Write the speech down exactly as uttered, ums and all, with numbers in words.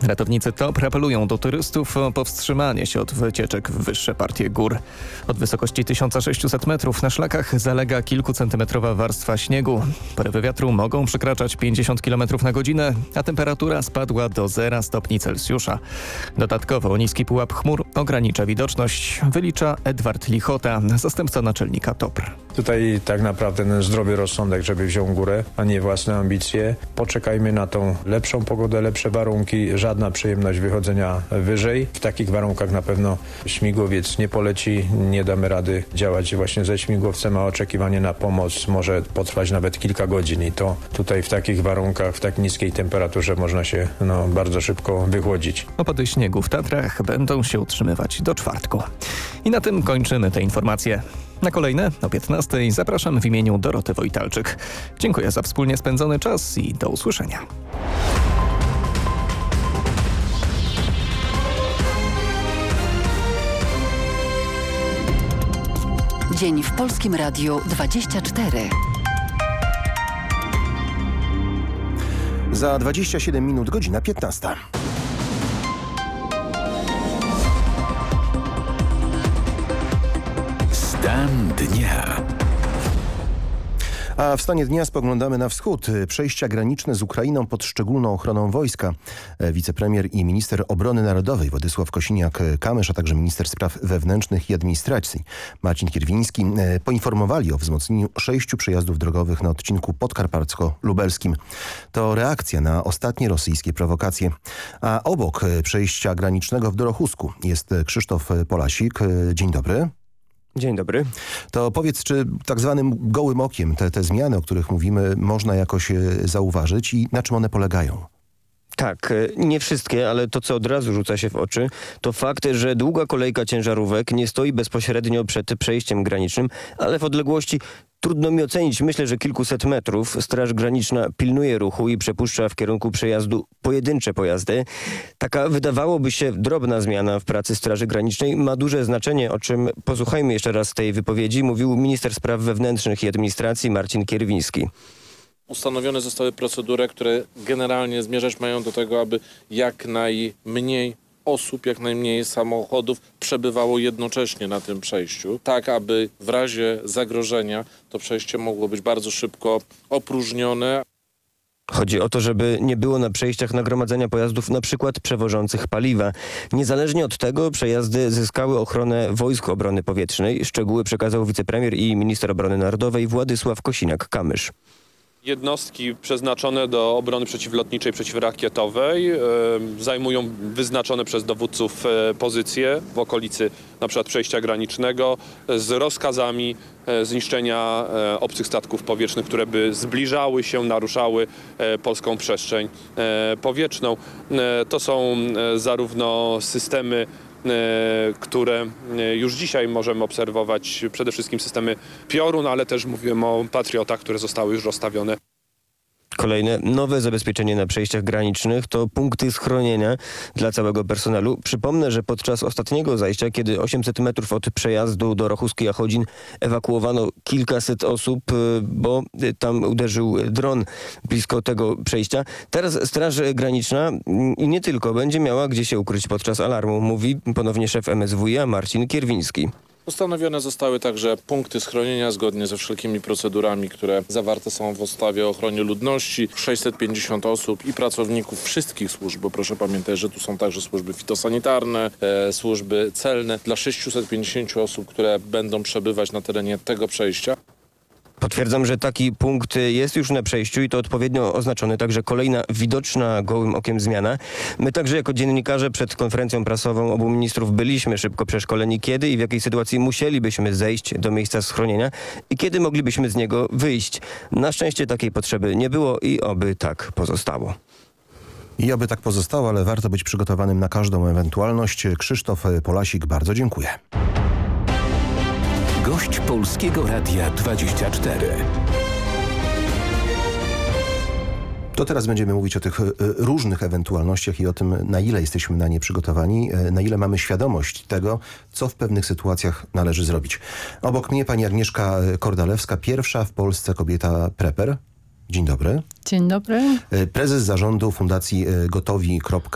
Ratownicy T O P R apelują do turystów o powstrzymanie się od wycieczek w wyższe partie gór. Od wysokości tysiąc sześćset metrów na szlakach zalega kilkucentymetrowa warstwa śniegu. Porywy wiatru mogą przekraczać pięćdziesiąt kilometrów na godzinę, a temperatura spadła do zera stopni Celsjusza. Dodatkowo niski pułap chmur ogranicza widoczność, wylicza Edward Lichota, zastępca naczelnika T O P R. Tutaj tak naprawdę ten zdrowy rozsądek, żeby wziął górę, a nie własne ambicje. Poczekajmy na tą lepszą pogodę, lepsze warunki. Żadna przyjemność wychodzenia wyżej. W takich warunkach na pewno śmigłowiec nie poleci, nie damy rady działać właśnie ze śmigłowcem, a oczekiwanie na pomoc może potrwać nawet kilka godzin i to tutaj w takich warunkach, w tak niskiej temperaturze można się no, bardzo szybko wychłodzić. Opady śniegu w Tatrach będą się utrzymywać do czwartku. I na tym kończymy te informacje. Na kolejne o piętnastej zapraszam w imieniu Doroty Wojtalczyk. Dziękuję za wspólnie spędzony czas i do usłyszenia. Dzień w Polskim Radiu dwadzieścia cztery. Za dwadzieścia siedem minut, godzina piętnasta. Stan dnia. A w stanie dnia spoglądamy na wschód. Przejścia graniczne z Ukrainą pod szczególną ochroną wojska. Wicepremier i minister obrony narodowej Władysław Kosiniak-Kamysz, a także minister spraw wewnętrznych i administracji Marcin Kierwiński poinformowali o wzmocnieniu sześciu przejazdów drogowych na odcinku podkarpacko-lubelskim. To reakcja na ostatnie rosyjskie prowokacje. A obok przejścia granicznego w Dorochusku jest Krzysztof Polasik. Dzień dobry. Dzień dobry. To powiedz, czy tak zwanym gołym okiem te, te zmiany, o których mówimy, można jakoś zauważyć i na czym one polegają? Tak, nie wszystkie, ale to, co od razu rzuca się w oczy, to fakt, że długa kolejka ciężarówek nie stoi bezpośrednio przed przejściem granicznym, ale w odległości trudno mi ocenić, myślę, że kilkuset metrów. Straż Graniczna pilnuje ruchu i przepuszcza w kierunku przejazdu pojedyncze pojazdy. Taka wydawałoby się drobna zmiana w pracy Straży Granicznej ma duże znaczenie, o czym posłuchajmy jeszcze raz tej wypowiedzi. Mówił minister spraw wewnętrznych i administracji Marcin Kierwiński. Ustanowione zostały procedury, które generalnie zmierzać mają do tego, aby jak najmniej osób, jak najmniej samochodów przebywało jednocześnie na tym przejściu, tak aby w razie zagrożenia to przejście mogło być bardzo szybko opróżnione. Chodzi o to, żeby nie było na przejściach nagromadzenia pojazdów na przykład przewożących paliwa. Niezależnie od tego przejazdy zyskały ochronę Wojsk Obrony Powietrznej. Szczegóły przekazał wicepremier i minister obrony narodowej Władysław Kosiniak-Kamysz. Jednostki przeznaczone do obrony przeciwlotniczej, przeciwrakietowej e, zajmują wyznaczone przez dowódców e, pozycje w okolicy np. przejścia granicznego z rozkazami e, zniszczenia e, obcych statków powietrznych, które by zbliżały się, naruszały e, polską przestrzeń e, powietrzną. E, to są e, zarówno systemy, które już dzisiaj możemy obserwować, przede wszystkim systemy Piorun, ale też mówimy o Patriotach, które zostały już rozstawione. Kolejne nowe zabezpieczenie na przejściach granicznych to punkty schronienia dla całego personelu. Przypomnę, że podczas ostatniego zajścia, kiedy osiemset metrów od przejazdu do Rochuskiej Jachodzin ewakuowano kilkaset osób, bo tam uderzył dron blisko tego przejścia. Teraz Straż Graniczna i nie tylko będzie miała gdzie się ukryć podczas alarmu, mówi ponownie szef M S W i A Marcin Kierwiński. Ustanowione zostały także punkty schronienia zgodnie ze wszelkimi procedurami, które zawarte są w ustawie o ochronie ludności. sześćset pięćdziesiąt osób i pracowników wszystkich służb, bo proszę pamiętać, że tu są także służby fitosanitarne, e, służby celne. Dla sześciuset pięćdziesięciu osób, które będą przebywać na terenie tego przejścia. Potwierdzam, że taki punkt jest już na przejściu i to odpowiednio oznaczony, także kolejna widoczna gołym okiem zmiana. My także jako dziennikarze przed konferencją prasową obu ministrów byliśmy szybko przeszkoleni, kiedy i w jakiej sytuacji musielibyśmy zejść do miejsca schronienia i kiedy moglibyśmy z niego wyjść. Na szczęście takiej potrzeby nie było i oby tak pozostało. I oby tak pozostało, ale warto być przygotowanym na każdą ewentualność. Krzysztof Polasik, bardzo dziękuję. Gość Polskiego Radia dwadzieścia cztery. To teraz będziemy mówić o tych różnych ewentualnościach i o tym, na ile jesteśmy na nie przygotowani, na ile mamy świadomość tego, co w pewnych sytuacjach należy zrobić. Obok mnie pani Agnieszka Kordalewska, pierwsza w Polsce kobieta preper. Dzień dobry. Dzień dobry. Prezes zarządu Fundacji Gotowi.